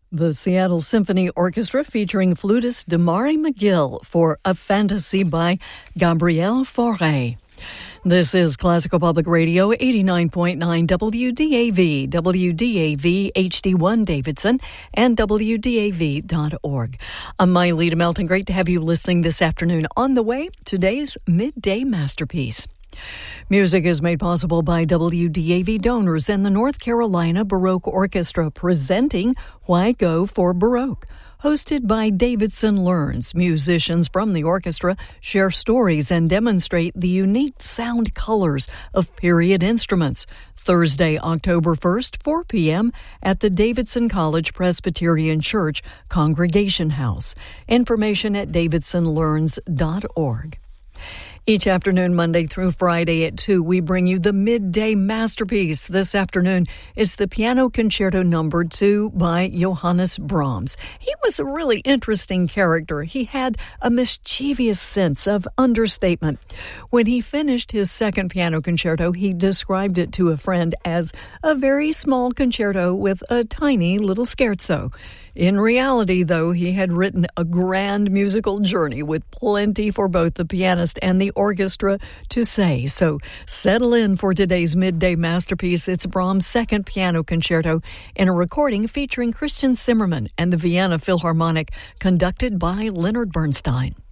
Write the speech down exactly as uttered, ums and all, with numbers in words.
The Seattle Symphony Orchestra featuring flutist Damari McGill for A Fantasy by Gabriel Fauré. This is Classical Public Radio, eighty-nine point nine W D A V, W D A V H D one Davidson, and W D A V dot org. I'm Miley Melton. Great to have you listening this afternoon. On the way, today's Midday Masterpiece. Music is made possible by W D A V donors and the North Carolina Baroque Orchestra, presenting Why Go for Baroque. Hosted by Davidson Learns, musicians from the orchestra share stories and demonstrate the unique sound colors of period instruments. Thursday, October first, four p.m. at the Davidson College Presbyterian Church Congregation House. Information at davidson learns dot org. Each afternoon, Monday through Friday at two, we bring you the Midday Masterpiece. This afternoon is the Piano Concerto Number two by Johannes Brahms. He was a really interesting character. He had a mischievous sense of understatement. When he finished his second piano concerto, he described it to a friend as a very small concerto with a tiny little scherzo. In reality, though, he had written a grand musical journey with plenty for both the pianist and the orchestra to say. So settle in for today's Midday Masterpiece. It's Brahms' second piano concerto in a recording featuring Christian Zimmerman and the Vienna Philharmonic, conducted by Leonard Bernstein.